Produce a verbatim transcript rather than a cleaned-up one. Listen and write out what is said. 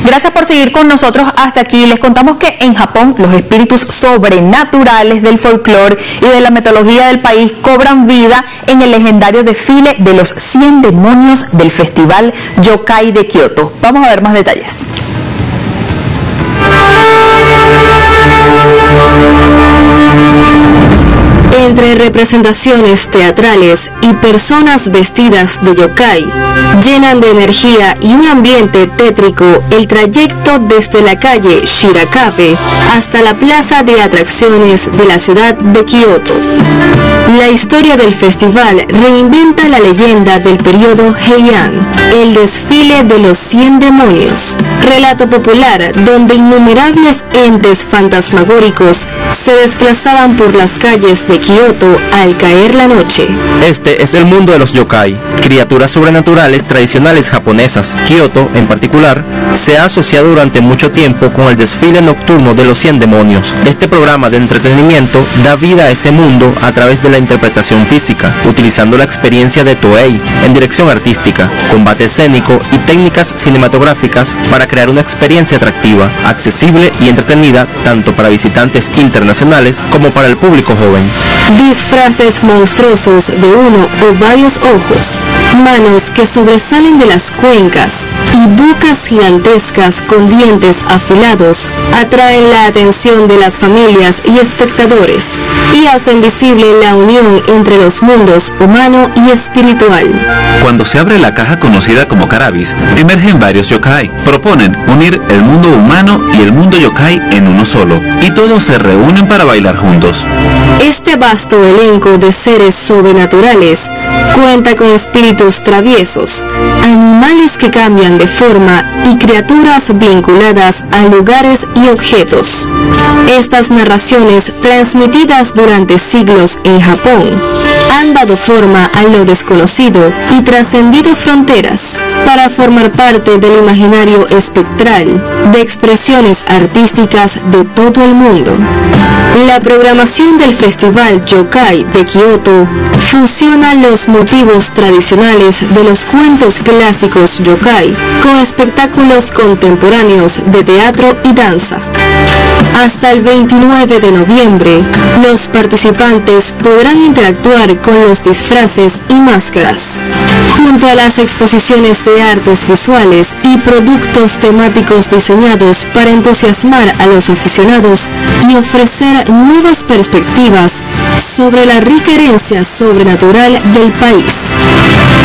Gracias por seguir con nosotros hasta aquí. Les contamos que en Japón los espíritus sobrenaturales del folclore y de la mitología del país cobran vida en el legendario desfile de los cien demonios del Festival Yokai de Kioto. Vamos a ver más detalles. Entre representaciones teatrales y personas vestidas de yokai, llenan de energía y un ambiente tétrico el trayecto desde la calle Shirakabe hasta la plaza de atracciones de la ciudad de Kioto. La historia del festival reinventa la leyenda del periodo Heian, el desfile de los cien demonios, relato popular donde innumerables entes fantasmagóricos se desplazaban por las calles de Kioto al caer la noche. Este es el mundo de los yokai, criaturas sobrenaturales tradicionales japonesas. Kioto, en particular, se ha asociado durante mucho tiempo con el desfile nocturno de los cien demonios. Este programa de entretenimiento da vida a ese mundo a través de la interpretación física, utilizando la experiencia de Toei en dirección artística, combate escénico y técnicas cinematográficas para crear una experiencia atractiva, accesible y entretenida tanto para visitantes internacionales como para el público joven. Disfraces monstruosos de uno o varios ojos, manos que sobresalen de las cuencas y bocas gigantescas con dientes afilados atraen la atención de las familias y espectadores y hacen visible la unión entre los mundos humano y espiritual. Cuando se abre la caja conocida como Carabis, emergen varios yokai. Proponen unir el mundo humano y el mundo yokai en uno solo, y todos se reúnen para bailar juntos. Este vasto elenco de seres sobrenaturales cuenta con espíritus traviesos, animales que cambian de forma y criaturas vinculadas a lugares y objetos. Estas narraciones, transmitidas durante siglos en Japón, han dado forma a lo desconocido y trascendido fronteras para formar parte del imaginario espectral de expresiones artísticas de todo el mundo. La programación del Festival Yokai de Kioto fusiona los motivos tradicionales de los cuentos clásicos yokai con espectáculos contemporáneos de teatro y danza. Hasta el veintinueve de noviembre, los participantes podrán interactuar con los disfraces y máscaras, junto a las exposiciones de artes visuales y productos temáticos diseñados para entusiasmar a los aficionados y ofrecer nuevas perspectivas sobre la rica herencia sobrenatural del país.